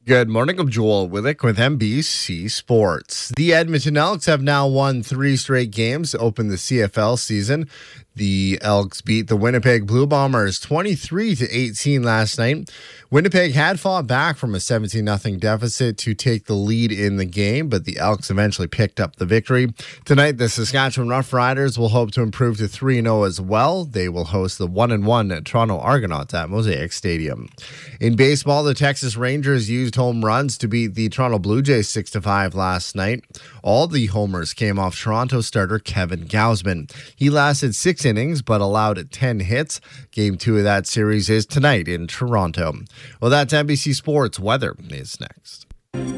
Good morning. I'm Joel Willick with NBC Sports. The Edmonton Elks have now won 3 straight games to open the CFL season. The Elks beat the Winnipeg Blue Bombers 23-18 last night. Winnipeg had fought back from a 17-0 deficit to take the lead in the game, but the Elks eventually picked up the victory. Tonight, the Saskatchewan Roughriders will hope to improve to 3-0 as well. They will host the 1-1 Toronto Argonauts at Mosaic Stadium. In baseball, the Texas Rangers used home runs to beat the Toronto Blue Jays 6-5 last night. All the homers came off Toronto starter Kevin Gausman. He lasted 6 innings but allowed 10 hits. Game 2 of that series is tonight in Toronto. Well, that's NBC Sports. Weather is next.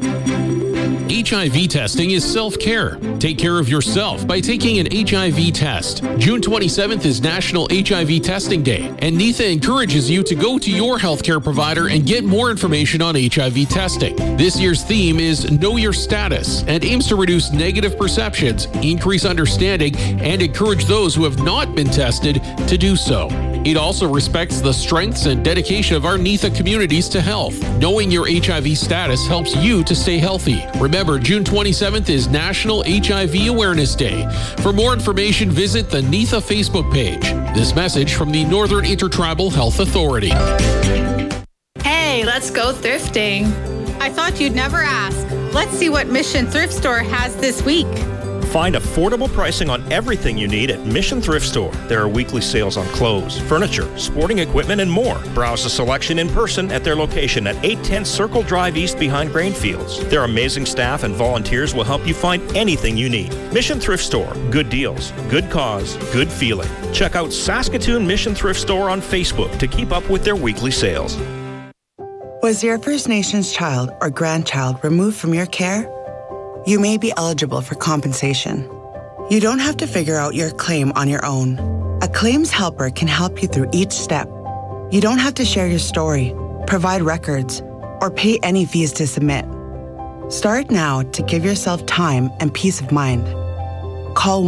HIV testing is self-care. Take care of yourself by taking an HIV test. June 27th is National HIV Testing Day, and NITHA encourages you to go to your healthcare provider and get more information on HIV testing. This year's theme is Know Your Status and aims to reduce negative perceptions, increase understanding, and encourage those who have not been tested to do so. It also respects the strengths and dedication of our NITHA communities to health. Knowing your HIV status helps you to stay healthy. Remember, June 27th is National HIV Awareness Day. For more information, visit the NITHA Facebook page. This message from the Northern Intertribal Health Authority. Hey, let's go thrifting. I thought you'd never ask. Let's see what Mission Thrift Store has this week. Find affordable pricing on everything you need at Mission Thrift Store. There are weekly sales on clothes, furniture, sporting equipment, and more. Browse the selection in person at their location at 810 Circle Drive East behind Grainfields. Their amazing staff and volunteers will help you find anything you need. Mission Thrift Store. Good deals, good cause, good feeling. Check out Saskatoon Mission Thrift Store on Facebook to keep up with their weekly sales. Was your First Nations child or grandchild removed from your care? You may be eligible for compensation. You don't have to figure out your claim on your own. A claims helper can help you through each step. You don't have to share your story, provide records, or pay any fees to submit. Start now to give yourself time and peace of mind. Call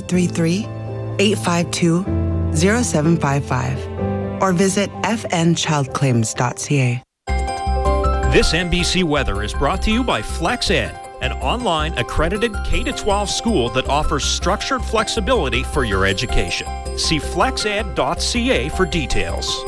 1-833-852-0755 or visit fnchildclaims.ca. This NBC Weather is brought to you by FlexEd, an online accredited K-12 school that offers structured flexibility for your education. See flexed.ca for details.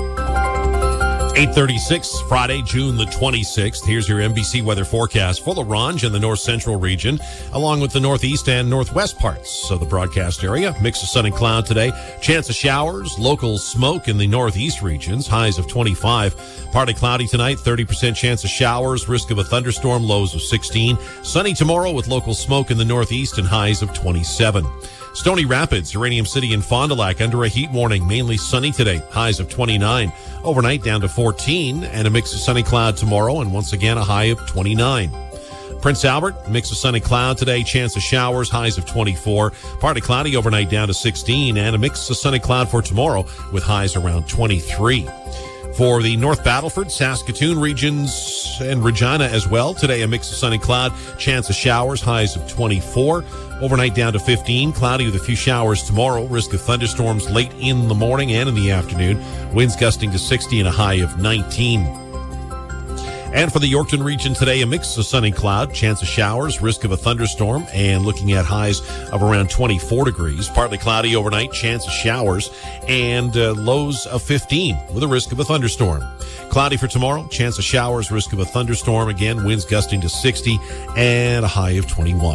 8:36, Friday, June the 26th. Here's your NBC weather forecast for La Ronge and the north central region, along with the northeast and northwest parts of the broadcast area. Mix of sun and cloud today. Chance of showers, local smoke in the northeast regions, highs of 25. Partly cloudy tonight, 30% chance of showers, risk of a thunderstorm, lows of 16. Sunny tomorrow with local smoke in the northeast and highs of 27. Stony Rapids, Uranium City, and Fond du Lac under a heat warning. Mainly sunny today, highs of 29. Overnight down to 14, and a mix of sunny cloud tomorrow, and once again a high of 29. Prince Albert, mix of sunny cloud today, chance of showers, highs of 24. Partly cloudy overnight down to 16, and a mix of sunny cloud for tomorrow with highs around 23. For the North Battleford, Saskatoon regions, and Regina as well. Today, a mix of sunny cloud, chance of showers, highs of 24. Overnight down to 15, cloudy with a few showers tomorrow. Risk of thunderstorms late in the morning and in the afternoon. Winds gusting to 60 and a high of 19. And for the Yorkton region today, a mix of sunny cloud, chance of showers, risk of a thunderstorm, and looking at highs of around 24 degrees. Partly cloudy overnight, chance of showers, and lows of 15 with a risk of a thunderstorm. Cloudy for tomorrow, chance of showers, risk of a thunderstorm. Again, winds gusting to 60 and a high of 21.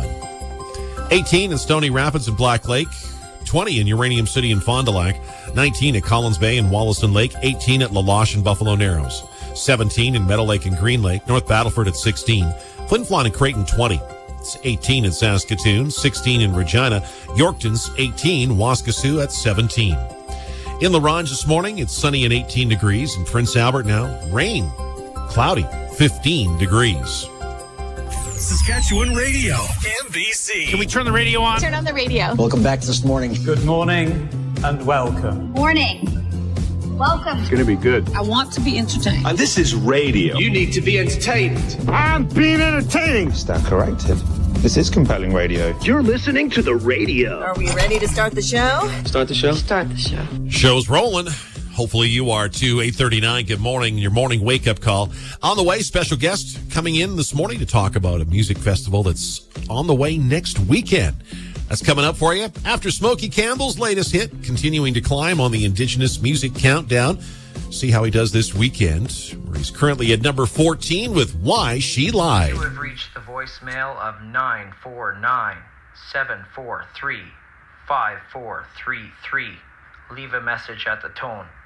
18 in Stony Rapids and Black Lake. 20 in Uranium City and Fond du Lac. 19 at Collins Bay and Wollaston Lake. 18 at La Loche and Buffalo Narrows. 17 in Meadow Lake and Green Lake. North Battleford at 16. Flin Flon and Creighton 20. It's 18 in Saskatoon. 16 in Regina. Yorkton's 18. Waskesiu at 17. In La Ronge this morning, it's sunny and 18 degrees. In Prince Albert now, rain. Cloudy, 15 degrees. Saskatchewan Radio, NBC. Can we turn the radio on? Turn on the radio. Welcome back this morning. Good morning and welcome. Morning. Welcome. It's going to be good. I want to be entertained. And this is radio. You need to be entertained. I'm being entertained. Stand corrected. This is compelling radio. You're listening to the radio. Are we ready to start the show? Start the show? Start the show. Show's rolling. Hopefully you are too. 8:39, good morning, your morning wake-up call. On the way, special guest coming in this morning to talk about a music festival that's on the way next weekend. That's coming up for you after Smokey Campbell's latest hit, continuing to climb on the Indigenous Music Countdown. See how he does this weekend, where he's currently at number 14 with Why She Lied. You have reached the voicemail of 949-743-5433. Leave a message at the tone.